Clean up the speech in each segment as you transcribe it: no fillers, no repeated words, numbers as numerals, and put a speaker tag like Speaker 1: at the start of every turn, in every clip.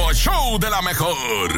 Speaker 1: show de la mejor.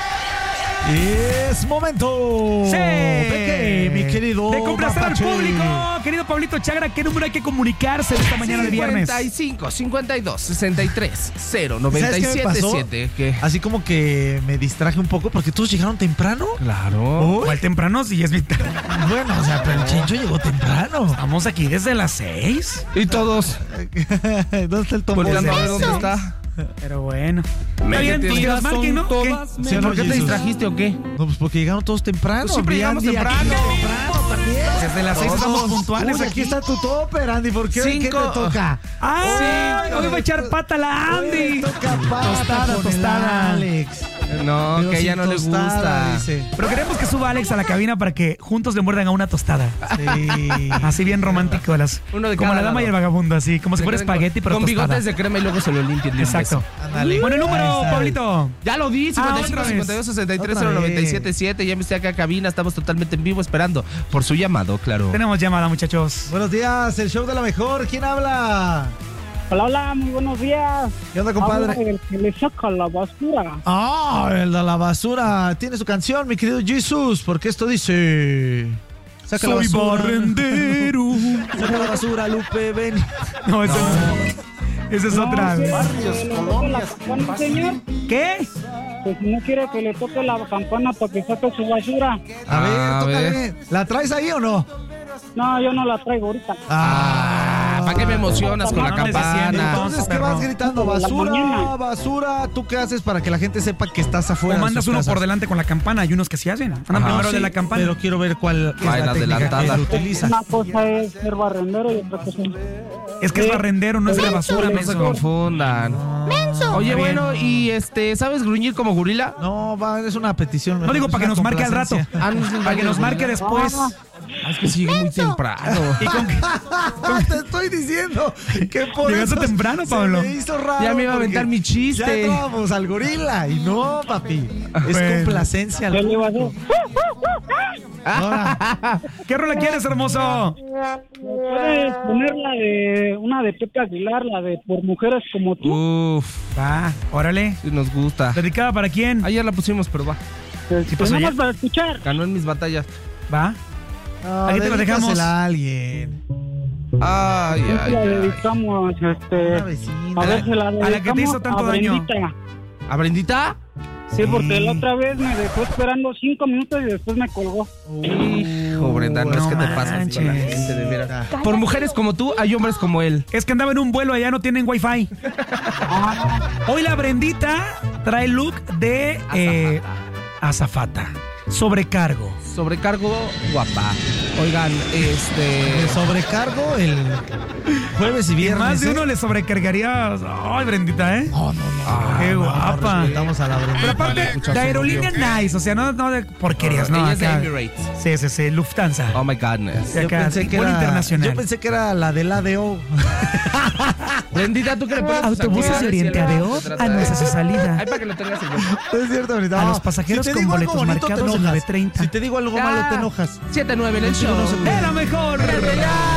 Speaker 2: Es momento de que, mi querido
Speaker 3: de complacer al
Speaker 2: Mapache.
Speaker 3: público. Querido Pablito Chagra, ¿qué número hay que comunicarse esta mañana de viernes?
Speaker 4: 55 52 63 0
Speaker 2: ¿Sabes qué me pasó?
Speaker 4: 97 7.
Speaker 2: Así como que me distraje un poco porque todos llegaron temprano.
Speaker 4: Claro.
Speaker 2: Uy.
Speaker 3: ¿Cuál temprano? Si es mitad.
Speaker 2: Bueno, o sea, pero el Chencho llegó temprano.
Speaker 3: Estamos aquí desde las 6.
Speaker 4: Y todos
Speaker 2: ¿Dónde está el tombo?
Speaker 4: volteando a ver dónde está.
Speaker 3: Pero bueno. Está bien, pues que nos marquen, ¿no? ¿Qué?
Speaker 2: ¿Sí o no,
Speaker 4: ¿Por qué te
Speaker 2: Jesus?
Speaker 4: distrajiste o qué?
Speaker 2: No, pues porque llegaron todos temprano.
Speaker 4: Pues siempre llegamos temprano.
Speaker 2: También.
Speaker 3: Desde las 6 estamos puntuales
Speaker 2: Uy, aquí está tu topper, Andy. ¿Por qué? ¿Qué te toca?
Speaker 3: ¡Ay! Hoy va a echar pata la
Speaker 2: Hoy
Speaker 3: Andy.
Speaker 2: le toca pata con el Alex.
Speaker 4: No,
Speaker 2: Pero
Speaker 4: que a ella
Speaker 2: sin
Speaker 4: no le
Speaker 2: tostada,
Speaker 4: gusta.
Speaker 2: dice.
Speaker 3: Pero queremos que suba Alex a la cabina para que juntos le muerdan a una tostada.
Speaker 2: Sí.
Speaker 3: Así bien romántico.
Speaker 4: Uno de
Speaker 3: como
Speaker 4: cada
Speaker 3: la dama
Speaker 4: lado.
Speaker 3: y el vagabundo, así. Como si fuera espagueti, pero
Speaker 4: con
Speaker 3: tostada.
Speaker 4: bigotes de crema y luego se lo limpien.
Speaker 3: Exacto.
Speaker 2: Ándale.
Speaker 3: Bueno, el
Speaker 2: Ahí
Speaker 3: número,
Speaker 2: está.
Speaker 3: Pablito.
Speaker 4: Ya lo di, 55
Speaker 3: otra vez.
Speaker 4: 52 63
Speaker 2: Otra
Speaker 4: 0 97 7. Ya me estoy acá en cabina, estamos totalmente en vivo esperando por su llamado, claro.
Speaker 3: Tenemos llamada, muchachos.
Speaker 2: Buenos días, el show de la mejor. ¿Quién habla?
Speaker 5: Hola, hola, muy buenos días.
Speaker 2: ¿Qué onda,
Speaker 5: Habla
Speaker 2: compadre?
Speaker 5: el que le saca la basura.
Speaker 2: Ah, el de la basura. Tiene su canción, mi querido Jesus, porque esto dice... Saca la
Speaker 3: Soy
Speaker 2: basura.
Speaker 3: barrendero.
Speaker 2: Saca la basura, Lupe, ven.
Speaker 3: No, esa no. Esa es otra.
Speaker 5: ¿Que le toque la campana, señor?
Speaker 3: ¿Qué?
Speaker 5: Pues no quiere que le toque la campana para que saque su basura.
Speaker 2: A ver,
Speaker 4: A
Speaker 2: tócale.
Speaker 4: ver.
Speaker 2: ¿La traes ahí o no?
Speaker 5: No, yo no la traigo ahorita.
Speaker 4: ¿Para qué me emocionas con la
Speaker 3: No andes diciendo,
Speaker 4: campana?
Speaker 2: Entonces, ¿qué
Speaker 3: perro.
Speaker 2: vas gritando?
Speaker 5: Por la
Speaker 2: Basura,
Speaker 5: mañana.
Speaker 2: basura. ¿Tú qué haces para que la gente sepa que estás afuera?
Speaker 3: O
Speaker 2: de
Speaker 3: mandas
Speaker 2: sus
Speaker 3: uno
Speaker 2: casas?
Speaker 3: por delante con la campana. Hay unos que sí hacen. Andan
Speaker 4: Ajá.
Speaker 3: primero
Speaker 2: Sí,
Speaker 3: de la campana.
Speaker 2: Pero quiero ver cuál es
Speaker 4: Vaina
Speaker 2: la técnica
Speaker 4: adelantada.
Speaker 2: que él utiliza.
Speaker 5: Una cosa es ser barrendero y otra cosa es...
Speaker 3: Es que es barrendero, no es de la basura,
Speaker 4: No se
Speaker 3: menso.
Speaker 4: confundan. Oye,
Speaker 3: Está bien.
Speaker 4: bueno, y ¿sabes gruñir como gorila?
Speaker 2: No, es una petición.
Speaker 3: No digo para que nos marque al rato.
Speaker 2: complacencia.
Speaker 4: Ah, no es
Speaker 3: Para que nos marque después.
Speaker 4: Es que sigue muy temprano.
Speaker 3: ¿Y con qué?
Speaker 2: Te estoy diciendo que por
Speaker 3: Llegaste
Speaker 2: eso
Speaker 3: temprano, Pablo.
Speaker 2: Se me hizo raro.
Speaker 4: Ya me iba a
Speaker 2: porque
Speaker 4: aventar mi chiste.
Speaker 2: Ya entrábamos al gorila y no, papi. Es
Speaker 3: Bueno.
Speaker 2: complacencia.
Speaker 5: ¿Qué le iba a hacer?
Speaker 2: Ahora,
Speaker 3: ¿Qué rola quieres, hermoso?
Speaker 5: ¿Puedes poner la de... una de Pepe Aguilar, la de Por Mujeres Como Tú?
Speaker 4: Uf,
Speaker 3: Va, órale.
Speaker 4: sí nos gusta.
Speaker 3: ¿Dedicada para quién?
Speaker 4: Ayer la pusimos, pero va.
Speaker 5: Pues,
Speaker 3: ¿qué pasó
Speaker 5: nada
Speaker 3: ya?
Speaker 5: más para escuchar.
Speaker 4: Ganó en mis batallas.
Speaker 3: Va.
Speaker 2: no,
Speaker 3: Aquí te lo dejamos.
Speaker 2: dedícasela a alguien.
Speaker 4: Ay,
Speaker 5: Nosotros
Speaker 4: ay,
Speaker 5: la
Speaker 4: ay.
Speaker 5: dedicamos,
Speaker 2: Una vecina.
Speaker 5: a ver, se la
Speaker 3: a la que te
Speaker 5: dedicamos
Speaker 3: hizo tanto
Speaker 5: a
Speaker 3: daño.
Speaker 5: Brendita.
Speaker 4: ¿A Brendita?
Speaker 5: Sí, porque la otra vez me dejó esperando 5 minutos y después me colgó.
Speaker 4: Hijo, Brenda, no es
Speaker 3: no
Speaker 4: que te pasa así con la
Speaker 3: manches.
Speaker 4: gente, de veras. Por mujeres como tú, hay hombres como él.
Speaker 3: Es que andaba en un vuelo allá, no tienen wifi. Hoy la Brendita trae look de azafata. Sobrecargo.
Speaker 4: Sobrecargo, guapa. Oigan,
Speaker 2: De sobrecargo el jueves y
Speaker 3: Y
Speaker 2: viernes.
Speaker 3: más de
Speaker 2: ¿eh?
Speaker 3: uno le sobrecargaría. Ay, Brendita, ¿eh?
Speaker 2: No, no, no.
Speaker 3: Qué
Speaker 2: no, no,
Speaker 3: guapa.
Speaker 2: respetamos a la
Speaker 3: Pero
Speaker 2: Brenda.
Speaker 3: aparte,
Speaker 4: escuchar
Speaker 3: de
Speaker 4: su
Speaker 3: aerolínea nice. O sea, no de porquerías, ¿no?
Speaker 4: Ella es de
Speaker 3: Acá.
Speaker 4: Emirates.
Speaker 3: Sí, Lufthansa.
Speaker 4: Oh my godness.
Speaker 3: De acá, vuelo internacional.
Speaker 2: Yo pensé que era la del ADO.
Speaker 4: Brendita, ¿tú qué le pones?
Speaker 3: Autobuses de Oriente ADO anuncia su salida.
Speaker 4: Ay, para que lo tengas en cuenta.
Speaker 2: Es cierto, ahorita.
Speaker 3: A los pasajeros
Speaker 2: te
Speaker 3: con
Speaker 2: digo algo
Speaker 3: boletos
Speaker 2: bonito, te
Speaker 3: marcados
Speaker 2: enojas.
Speaker 3: 9:30.
Speaker 2: Si te digo algo malo, te enojas.
Speaker 4: 7-9 en el show.
Speaker 3: ¡De la mejor!